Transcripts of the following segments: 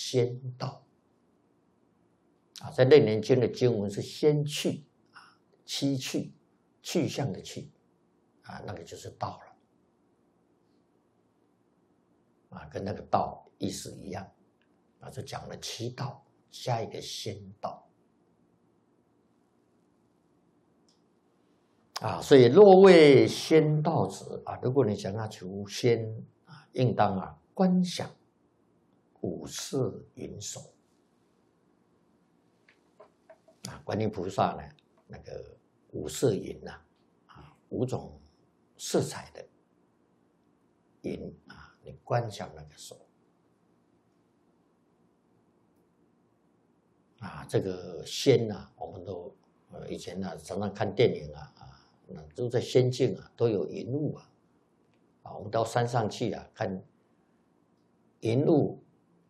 先到啊，在《楞严经》的经文是先去啊，七去，去向的去啊，那个就是到了啊，跟那个道意思一样啊，就讲了七道，加一个先到啊，所以若为先到者啊，如果你想要求仙啊，应当啊观想五色云手啊，观音菩萨呢，那个五色云呐啊，五种色彩的云啊，你观想那个手啊，这个仙啊，我们都以前啊常常看电影啊那都在仙境啊，都有云雾啊，我们到山上去啊，看云雾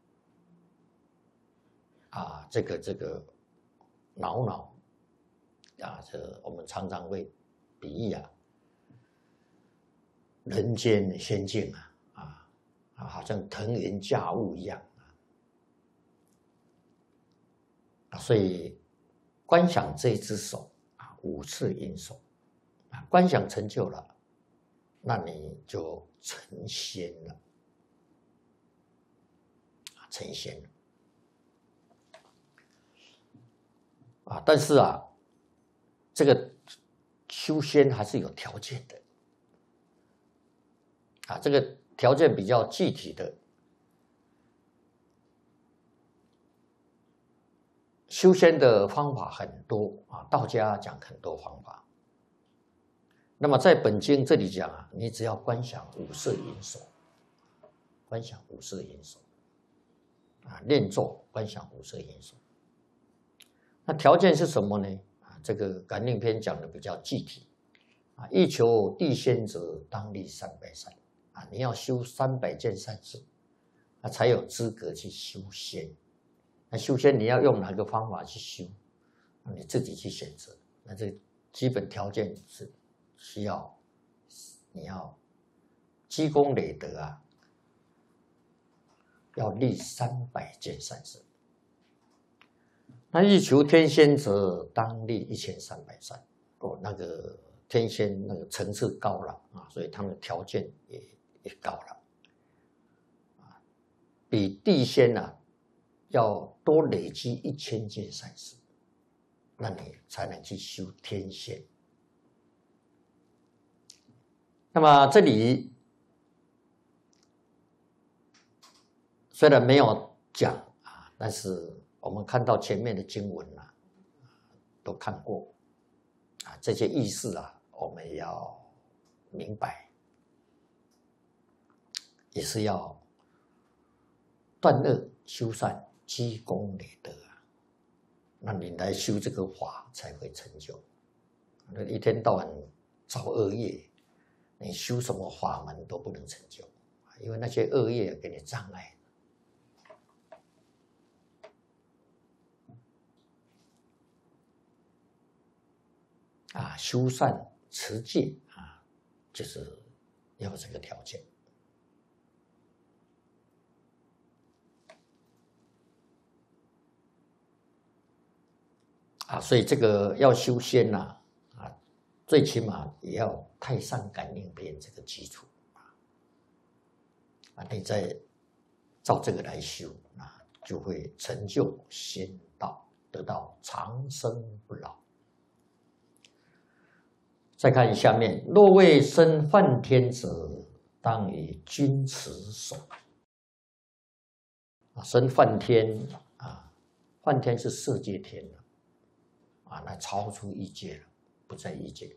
啊，这个挠挠啊，这我们常常会比喻啊，人间仙境啊，好像腾云驾雾一样啊，所以观想这一只手啊，五色云手啊，观想成就了，那你就成仙了啊，成仙了。啊，但是啊，这个修仙还是有条件的啊，这个条件比较具体的，修仙的方法很多啊，道家讲很多方法。那么在本经这里讲啊，你只要观想五色云手，观想五色云手啊，念咒观想五色云手。那条件是什么呢？啊，这个感应篇讲的比较具体啊，欲求地仙者，当立300善啊，你要修300件善事啊，才有资格去修仙。那修仙你要用哪个方法去修？你自己去选择。那这基本条件是需要你要积功累德啊，要立300件善事。那欲求天仙者，当立1300善。那个天仙那个层次高了啊，所以他们的条件也高了啊，比地仙啊要多累积1000件善事，那你才能去修天仙。那么这里虽然没有讲啊，但是我们看到前面的经文啊，都看过啊，这些意思啊，我们要明白，也是要断恶修善，积功累德啊。那你来修这个法才会成就。那一天到晚造恶业，你修什么法门都不能成就，因为那些恶业给你障碍。啊，修善持戒啊，就是要这个条件啊，所以这个要修仙啊，最起码也要太上感应篇这个基础啊，你再照这个来修啊，就会成就仙道，得到长生不老。再看下面，若为生梵天者，当以君持手。生梵天啊，梵天是色界天啊，那超出异界了，不在异界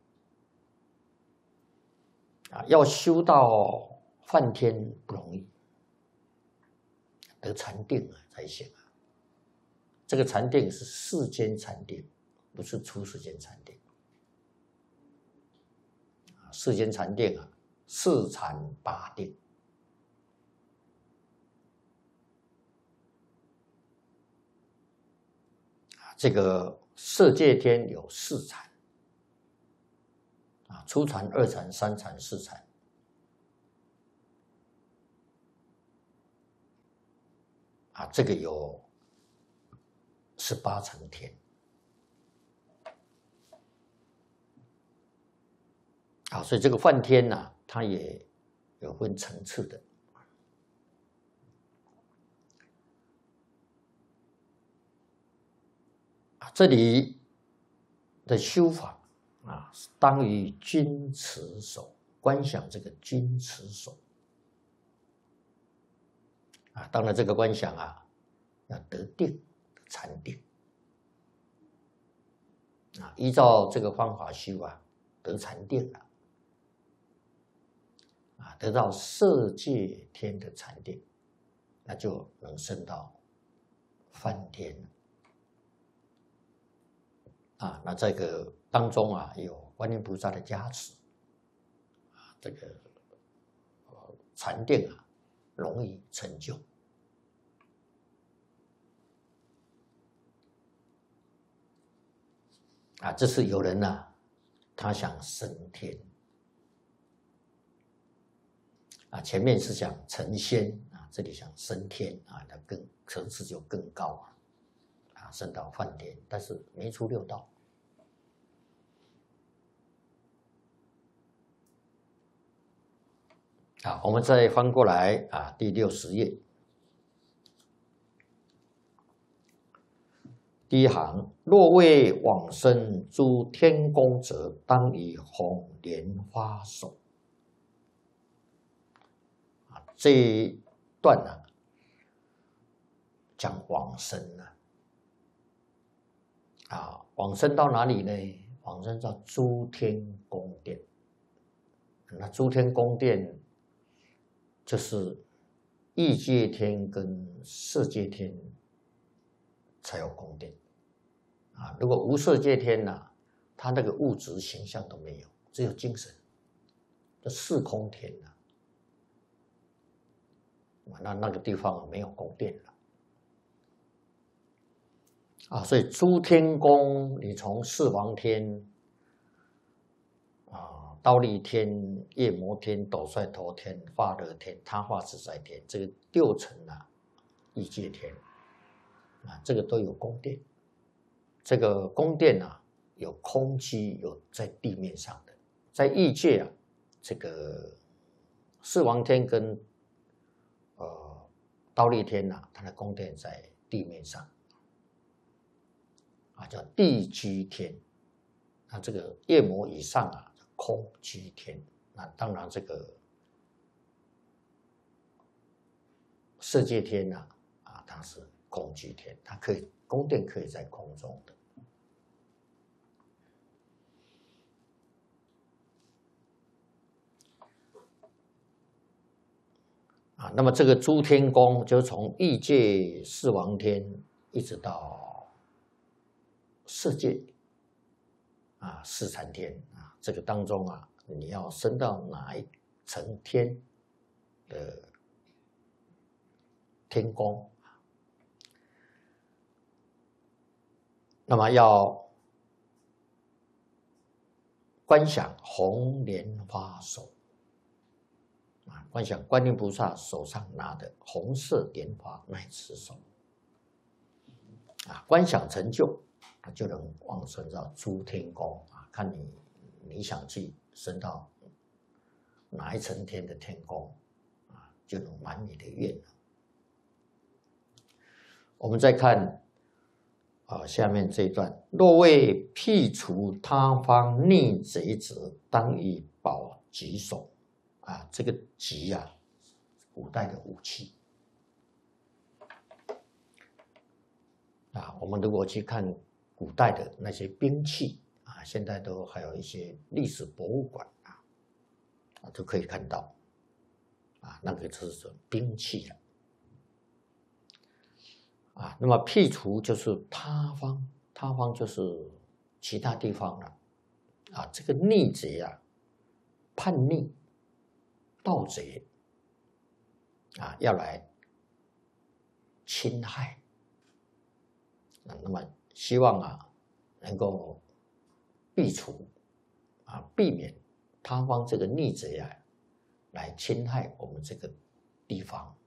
啊，要修到梵天不容易，得禅定才行啊。这个禅定是世间禅定，不是出世间禅定。世间禅定啊，四禅八定啊，这个色界天有4禅啊，初禅、2禅、3禅、4禅。 啊，这个有18层天。啊，所以这个梵天呢，它也有分层次的。啊，这里的修法啊，当于君持守，观想这个君持守。啊，当然这个观想啊，要得定，禅定。啊，依照这个方法修啊，得禅定了。啊，得到色界天的禅定，那就能升到梵天了。啊，那这个当中啊，有观音菩萨的加持，啊，这个禅定啊，容易成就。啊，这是有人呢，他想升天。啊，前面是讲成仙啊，这里想升天啊，那更层次就更高啊，升到梵天，但是没出六道。啊，我们再翻过来啊，第60页，第一行：若为往生诸天宫者，当以红莲花手。啊，这一段呢，讲往生了。啊，往生到哪里呢？往生到诸天宫殿。那诸天宫殿就是异界天跟色界天才有宫殿。啊，如果无色界天呢，它那个物质形象都没有，只有精神。这四空天呢，那个地方没有宫殿了。啊，所以诸天宫，你从四王天啊、忉利天、夜摩天、斗率陀天、化乐天、他化自在天，这个6层啊，异界天啊，这个都有宫殿。这个宫殿啊，有空基，有在地面上的。在异界啊，这个四王天跟忉利天啊，它的宫殿在地面上。啊，叫地居天。那这个夜摩以上啊，空居天。那当然这个色界天呢，啊，它是空居天，它可以宫殿可以在空中的。啊，那么这个诸天宫就从异界四王天一直到色界啊，四禅天啊，这个当中啊，你要升到哪一层天的天宫，那么要观想红莲花手啊，观想观音菩萨手上拿的红色莲花那一只手啊，观想成就，就能往生到诸天宫啊，看你想去升到哪一层天的天宫啊，就能满你的愿了。我们再看啊，下面这一段：若为辟除他方逆贼者，当以宝棘手。啊，这个棘啊，古代的武器。啊，我们如果去看古代的那些兵器啊，现在都还有一些历史博物馆啊，都可以看到。啊，那个就是兵器了。啊，那么辟除就是他方，他方就是其他地方了。啊，这个逆贼啊，叛逆、盗贼啊，要来侵害。那么希望啊，能够避除啊，避免他方这个逆贼啊，来侵害我们这个地方